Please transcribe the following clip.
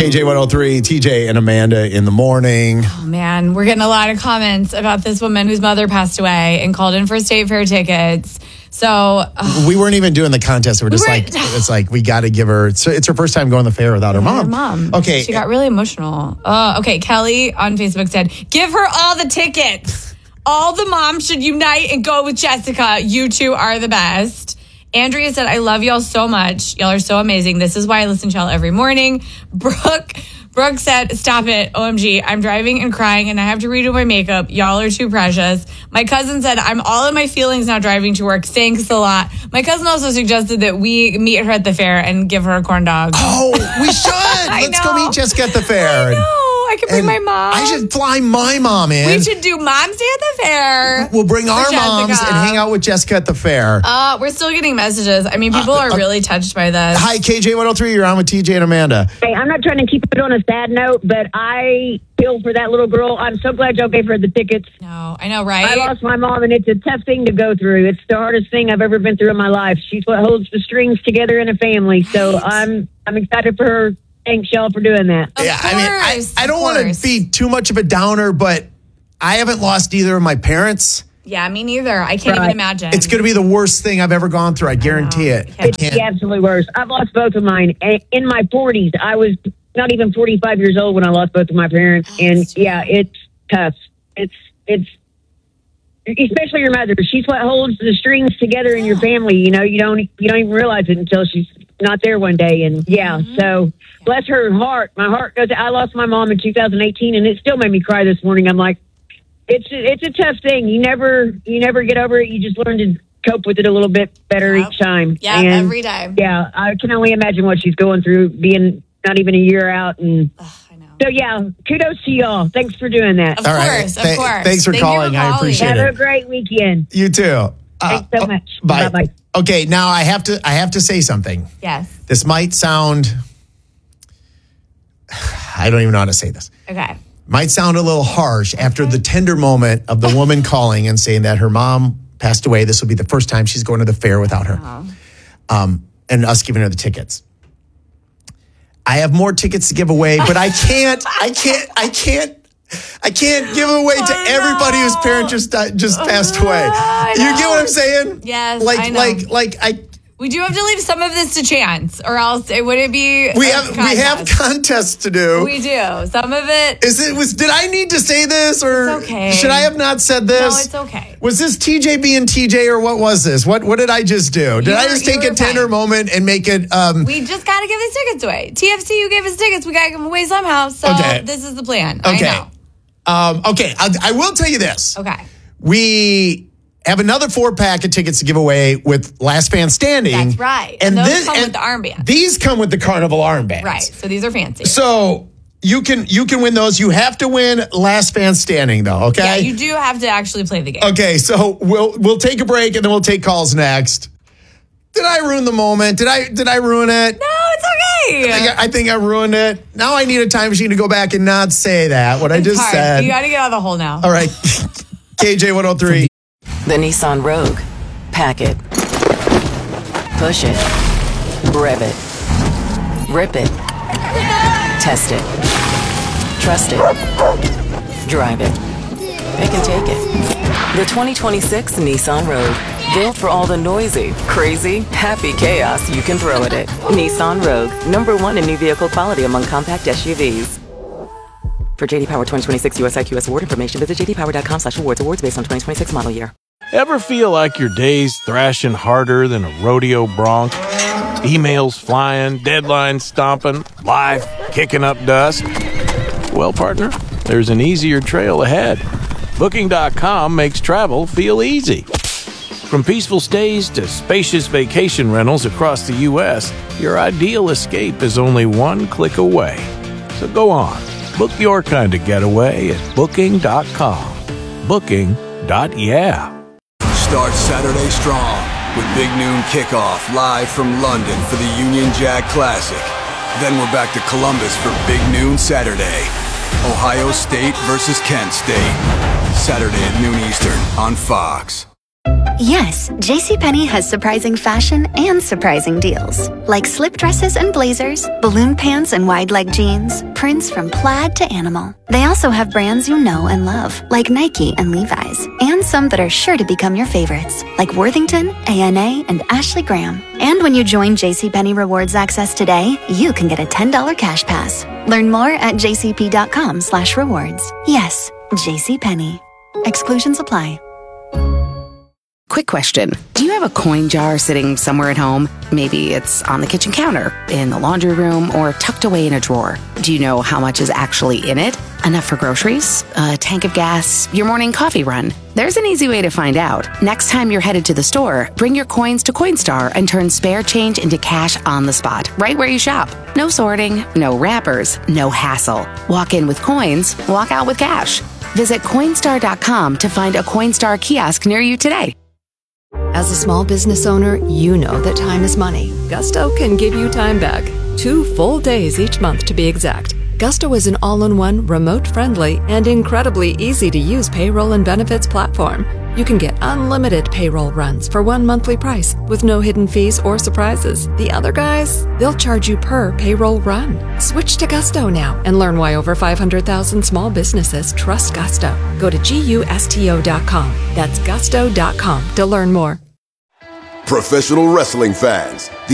KJ103, TJ and Amanda in the morning. Oh, man, we're getting a lot of comments about this woman whose mother passed away and called in for state fair tickets. So we weren't even doing the contest. We're just it's like we got to give her. So it's her first time going to the fair without her mom. Her mom. Okay, she got really emotional. Okay, Kelly on Facebook said, "Give her all the tickets. All the moms should unite and go with Jessica. You two are the best." Andrea said, "I love y'all so much. Y'all are so amazing. This is why I listen to y'all every morning." Brooke said, "Stop it. OMG. I'm driving and crying and I have to redo my makeup. Y'all are too precious." My cousin said, "I'm all in my feelings now driving to work. Thanks a lot." My cousin also suggested that we meet her at the fair and give her a corn dog. Oh, we should. Let's go meet Jessica at the fair. I know. I could bring my mom. I should fly my mom in. We should do Mom's Day at the fair. We'll bring our moms and hang out with Jessica at the fair. We're still getting messages. I mean, people are really touched by this. Hi, KJ103. You're on with TJ and Amanda. Hey, I'm not trying to keep it on a sad note, but I feel for that little girl. I'm so glad y'all gave her the tickets. No, I know, right? I lost my mom, and it's a tough thing to go through. It's the hardest thing I've ever been through in my life. She's what holds the strings together in a family. So I'm excited for her. Thanks, y'all, for doing that. Yeah, I mean, I don't want to be too much of a downer, but I haven't lost either of my parents. Yeah, me neither. I can't even imagine. It's going to be the worst thing I've ever gone through. I guarantee it. It's the absolute worst. I've lost both of mine. In my 40s, I was not even 45 years old when I lost both of my parents. And yeah, it's tough. It's especially your mother. She's what holds the strings together in your family. You know, you don't even realize it until she's not there one day. And so bless her heart. My heart goes. I lost my mom in 2018, and it still made me cry this morning. I'm like, it's a tough thing. You never get over it. You just learn to cope with it a little bit better each time. Yeah, and every time. Yeah, I can only imagine what she's going through, being not even a year out. And I know. So yeah, kudos to y'all. Thanks for doing that. Of course. Thanks for calling. I appreciate it. Have a great weekend. You too. Thanks so much. Bye. Bye. Okay, now I have to say something. Yes. This might sound. I don't even know how to say this. Okay. Might sound a little harsh after the tender moment of the woman calling and saying that her mom passed away. This will be the first time she's going to the fair without her. And us giving her the tickets. I have more tickets to give away, but I can't give away to everybody whose parent just passed away. You get what I'm saying? Yes, I know. We do have to leave some of this to chance, or else it wouldn't be. We have contests to do. We do. Some of it. Did I need to say this, or it's okay. Should I have not said this? No, it's okay. Was this TJ being TJ, or what was this? What did I just do? Did I just take a tender moment and make it? We just got to give these tickets away. TFC, you gave us tickets. We got to give them away somehow. So this is the plan. Okay. I know. Okay. I will tell you this. Okay. We have another 4-pack of tickets to give away with Last Man Standing. That's right. And those come with the armband. These come with the Carnival armbands. Right. So these are fancy. So you can win those. You have to win Last Man Standing, though. Okay. Yeah, you do have to actually play the game. Okay. So we'll take a break and then we'll take calls next. Did I ruin the moment? Did I ruin it? No, it's okay. I think I ruined it. Now I need a time machine to go back and not say that. What I just said. You got to get out of the hole now. All right. KJ103. The Nissan Rogue. Pack it. Push it. Rev it. Rip it. Test it. Trust it. Drive it. Pick and take it. The 2026 Nissan Rogue. Built for all the noisy, crazy, happy chaos you can throw at it. Nissan Rogue. #1 in new vehicle quality among compact SUVs. For JD Power 2026 US IQS award information, visit jdpower.com/awards. Awards based on 2026 model year. Ever feel like your day's thrashing harder than a rodeo bronc? Emails flying, deadlines stomping, life kicking up dust? Well, partner, there's an easier trail ahead. Booking.com makes travel feel easy. From peaceful stays to spacious vacation rentals across the U.S., your ideal escape is only one click away. So go on, book your kind of getaway at Booking.com. Booking.yeah. Start Saturday strong with Big Noon Kickoff live from London for the Union Jack Classic. Then we're back to Columbus for Big Noon Saturday. Ohio State versus Kent State. Saturday at noon Eastern on Fox. Yes, JCPenney has surprising fashion and surprising deals. Like slip dresses and blazers, balloon pants and wide leg jeans, prints from plaid to animal. They also have brands you know and love, like Nike and Levi's, and some that are sure to become your favorites, like Worthington, ANA, and Ashley Graham. And when you join JCPenney Rewards Access today, you can get a $10 cash pass. Learn more at jcp.com/rewards. Yes, JCPenney. Exclusions apply. Quick question. Do you have a coin jar sitting somewhere at home? Maybe it's on the kitchen counter, in the laundry room, or tucked away in a drawer. Do you know how much is actually in it? Enough for groceries? A tank of gas? Your morning coffee run? There's an easy way to find out. Next time you're headed to the store, bring your coins to Coinstar and turn spare change into cash on the spot, right where you shop. No sorting, no wrappers, no hassle. Walk in with coins, walk out with cash. Visit Coinstar.com to find a Coinstar kiosk near you today. As a small business owner, you know that time is money. Gusto can give you time back. 2 full days each month to be exact. Gusto is an all-in-one, remote-friendly, and incredibly easy-to-use payroll and benefits platform. You can get unlimited payroll runs for one monthly price with no hidden fees or surprises. The other guys, they'll charge you per payroll run. Switch to Gusto now and learn why over 500,000 small businesses trust Gusto. Go to GUSTO.com. That's gusto.com to learn more. Professional wrestling fans,